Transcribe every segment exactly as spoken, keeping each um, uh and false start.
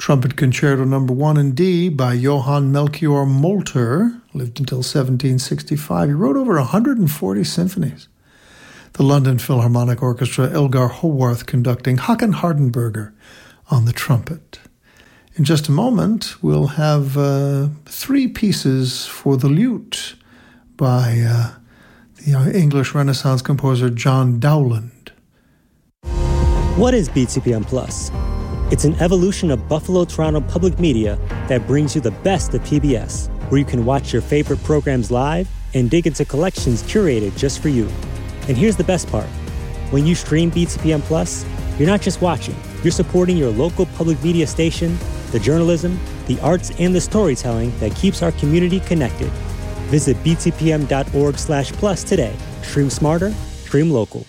Trumpet Concerto Number One in D by Johann Melchior Molter, lived until seventeen sixty-five. He wrote over one hundred forty symphonies. The London Philharmonic Orchestra, Elgar Howarth conducting, Håkan Hardenberger on the trumpet. In just a moment, we'll have uh, three pieces for the lute by uh, the English Renaissance composer John Dowland. What is B T P M Plus? It's an evolution of Buffalo Toronto Public Media that brings you the best of P B S, where you can watch your favorite programs live and dig into collections curated just for you. And here's the best part. When you stream B T P M Plus, you're not just watching, you're supporting your local public media station, the journalism, the arts, and the storytelling that keeps our community connected. Visit b t p m dot org slash plus today. Stream smarter, stream local.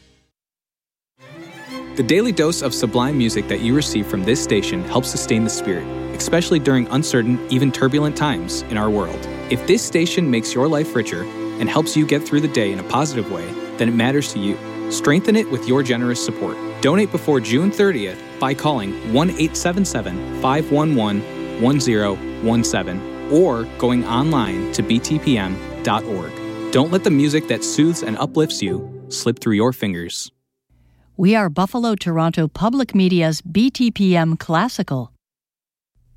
The daily dose of sublime music that you receive from this station helps sustain the spirit, especially during uncertain, even turbulent times in our world. If this station makes your life richer and helps you get through the day in a positive way, then it matters to you. Strengthen it with your generous support. Donate before June thirtieth by calling one eight seven seven, five one one, one zero one seven or going online to b t p m dot org. Don't let the music that soothes and uplifts you slip through your fingers. We are Buffalo Toronto Public Media's B T P M Classical.